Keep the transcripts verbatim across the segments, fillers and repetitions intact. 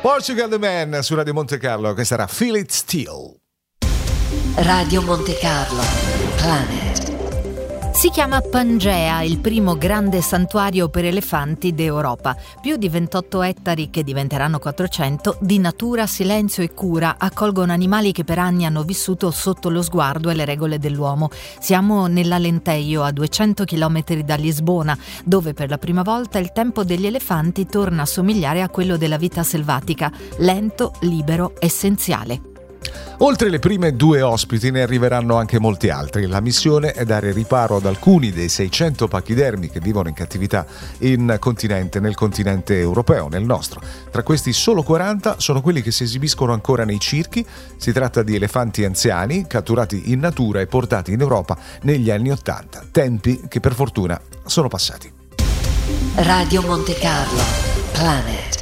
Portugal The Man su Radio Monte Carlo, questa era Feel It Still. Radio Monte Carlo, Planet. Si chiama Pangea, il primo grande santuario per elefanti d'Europa. Più di ventotto ettari, che diventeranno quattrocento, di natura, silenzio e cura, accolgono animali che per anni hanno vissuto sotto lo sguardo e le regole dell'uomo. Siamo nell'Alentejo, a duecento chilometri da Lisbona, dove per la prima volta il tempo degli elefanti torna a somigliare a quello della vita selvatica, lento, libero, essenziale. Oltre le prime due ospiti ne arriveranno anche molti altri. La missione è dare riparo ad alcuni dei seicento pachidermi che vivono in cattività in continente, nel continente europeo, nel nostro. Tra questi solo quaranta sono quelli che si esibiscono ancora nei circhi. Si tratta di elefanti anziani catturati in natura e portati in Europa negli anni Ottanta, tempi che per fortuna sono passati. Radio Monte Carlo, Planet.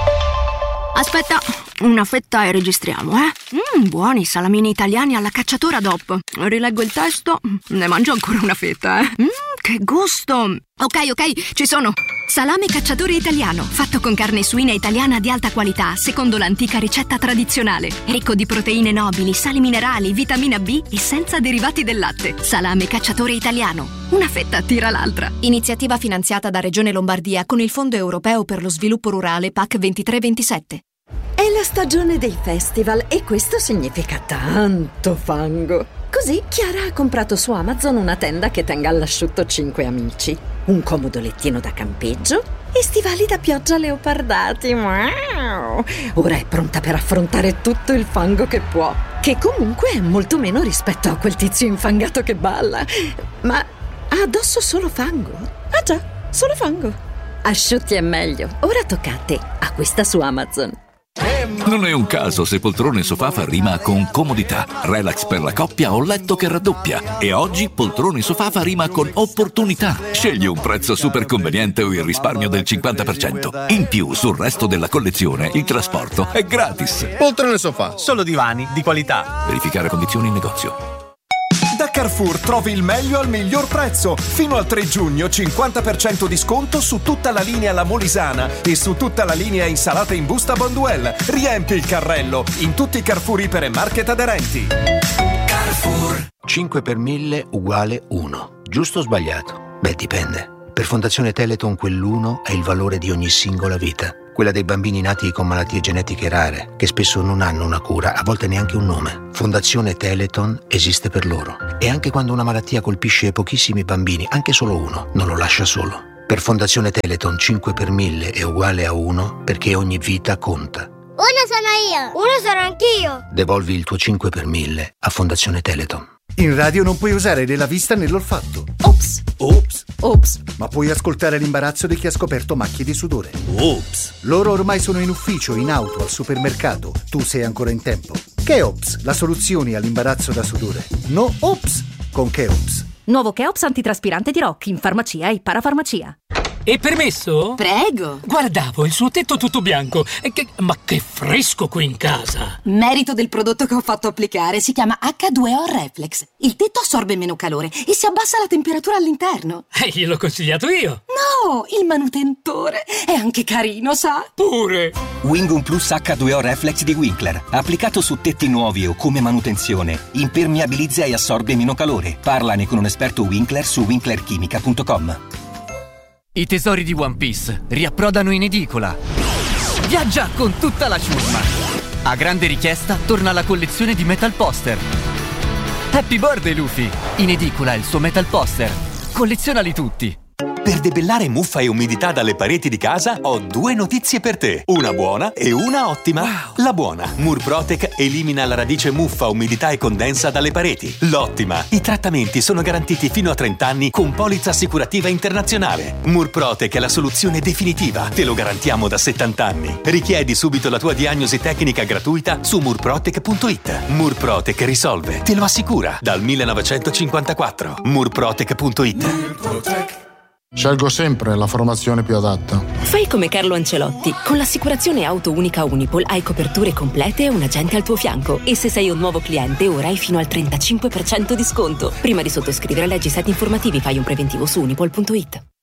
Aspetta, una fetta e registriamo, eh? Mmm, buoni salamini italiani alla cacciatora D O P. Rileggo il testo, ne mangio ancora una fetta, eh? Mmm, che gusto! Ok, ok, ci sono. Salame cacciatore italiano, fatto con carne suina italiana di alta qualità, secondo l'antica ricetta tradizionale. Ricco di proteine nobili, sali minerali, vitamina B e senza derivati del latte. Salame cacciatore italiano. Una fetta tira l'altra. Iniziativa finanziata da Regione Lombardia con il Fondo Europeo per lo Sviluppo Rurale P A C ventitré ventisette. È la stagione dei festival e questo significa tanto fango. Così Chiara ha comprato su Amazon una tenda che tenga all'asciutto cinque amici, un comodo lettino da campeggio e stivali da pioggia leopardati. Wow! Ora è pronta per affrontare tutto il fango che può, che comunque è molto meno rispetto a quel tizio infangato che balla. Ma ha addosso solo fango? Ah già, solo fango. Asciutti è meglio. Ora tocca a te. Acquista su Amazon. Non è un caso se poltrone sofà fa rima con comodità, relax per la coppia o letto che raddoppia. E oggi poltrone sofà fa rima con opportunità. Scegli un prezzo super conveniente o il risparmio del cinquanta per cento. In più, sul resto della collezione, il trasporto è gratis. Poltrone sofà, solo divani di qualità. Verificare condizioni in negozio. Da Carrefour trovi il meglio al miglior prezzo. Fino al tre giugno cinquanta per cento di sconto su tutta la linea La Molisana e su tutta la linea insalata in busta Bonduelle. Riempi il carrello in tutti i Carrefour Iper e Market aderenti. Carrefour. cinque per mille uguale uno. Giusto o sbagliato? Beh, dipende. Per Fondazione Teleton quell'uno è il valore di ogni singola vita. Quella dei bambini nati con malattie genetiche rare, che spesso non hanno una cura, a volte neanche un nome. Fondazione Teleton esiste per loro. E anche quando una malattia colpisce pochissimi bambini, anche solo uno, non lo lascia solo. Per Fondazione Teleton cinque per mille è uguale a uno, perché ogni vita conta. Uno sono io, uno sono anch'io. Devolvi il tuo cinque per mille a Fondazione Teleton. In radio non puoi usare né la vista né l'olfatto. Ops. Ops. Ops. Ma puoi ascoltare l'imbarazzo di chi ha scoperto macchie di sudore. Ops. Loro ormai sono in ufficio, in auto, al supermercato. Tu sei ancora in tempo. Cheops, la soluzione all'imbarazzo da sudore. No Ops con Cheops. Nuovo Cheops antitraspirante di Rock in farmacia e parafarmacia. E permesso? Prego. Guardavo il suo tetto tutto bianco. E che, ma che fresco qui in casa! Merito del prodotto che ho fatto applicare, si chiama acca due o Reflex. Il tetto assorbe meno calore e si abbassa la temperatura all'interno. E gliel'ho consigliato io. No, il manutentore è anche carino, sa? Pure. Wingum Plus acca due o Reflex di Winkler. Applicato su tetti nuovi o come manutenzione, impermeabilizza e assorbe meno calore. Parlane con un esperto Winkler su winkler chimica punto com. I tesori di One Piece riapprodano in edicola. Viaggia con tutta la ciurma. A grande richiesta torna la collezione di Metal Poster. Happy Birthday Luffy! In edicola il suo Metal Poster. Collezionali tutti. Per debellare muffa e umidità dalle pareti di casa ho due notizie per te. Una buona e una ottima. Wow. La buona: Murprotec elimina la radice muffa, umidità e condensa dalle pareti. L'ottima: i trattamenti sono garantiti fino a trenta anni con polizza assicurativa internazionale. Murprotec è la soluzione definitiva. Te lo garantiamo da settanta anni. Richiedi subito la tua diagnosi tecnica gratuita su murprotec punto it. Murprotec risolve, te lo assicura, dal millenovecentocinquantaquattro. murprotec punto it. Murprotec. Scelgo sempre la formazione più adatta. Fai come Carlo Ancelotti. Con l'assicurazione auto unica Unipol hai coperture complete e un agente al tuo fianco. E se sei un nuovo cliente, ora hai fino al trentacinque per cento di sconto. Prima di sottoscrivere leggi siti informativi, fai un preventivo su unipol punto it.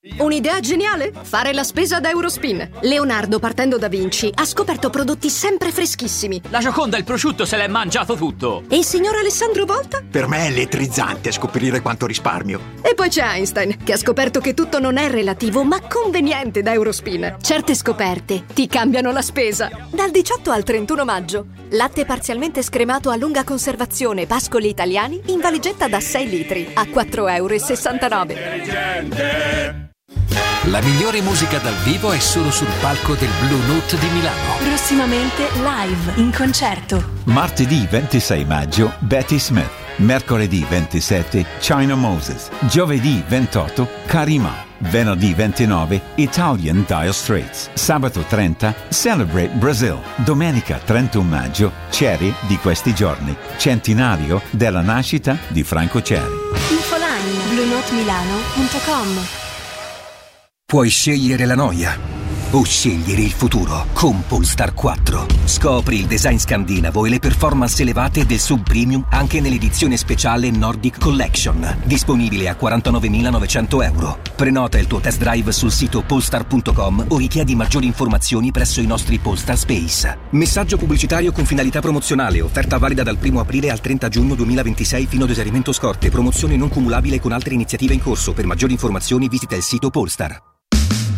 Un'idea geniale? Fare la spesa da Eurospin. Leonardo, partendo da Vinci, ha scoperto prodotti sempre freschissimi. La Gioconda il prosciutto se l'è mangiato tutto. E il signor Alessandro Volta? Per me è elettrizzante scoprire quanto risparmio. E poi c'è Einstein, che ha scoperto che tutto non è relativo, ma conveniente da Eurospin. Certe scoperte ti cambiano la spesa. Dal diciotto al trentuno maggio. Latte parzialmente scremato a lunga conservazione Pascoli Italiani in valigetta da sei litri a quattro virgola sessantanove euro. La migliore musica dal vivo è solo sul palco del Blue Note di Milano. Prossimamente live, in concerto. Martedì ventisei maggio Betty Smith. Mercoledì ventisette China Moses. Giovedì ventotto Karima. Venerdì ventinove Italian Dire Straits. Sabato trenta Celebrate Brazil. Domenica trentuno maggio Cherry di questi giorni. Centenario della nascita di Franco Cherry. Infoline blu note milano punto com. Puoi scegliere la noia o scegliere il futuro con Polestar quattro. Scopri il design scandinavo e le performance elevate del sub premium anche nell'edizione speciale Nordic Collection, disponibile a quarantanovemilanovecento euro. Prenota il tuo test drive sul sito polestar punto com o richiedi maggiori informazioni presso i nostri Polestar Space. Messaggio pubblicitario con finalità promozionale, offerta valida dal primo aprile al trenta giugno duemilaventisei fino ad esaurimento scorte, promozione non cumulabile con altre iniziative in corso. Per maggiori informazioni visita il sito Polestar.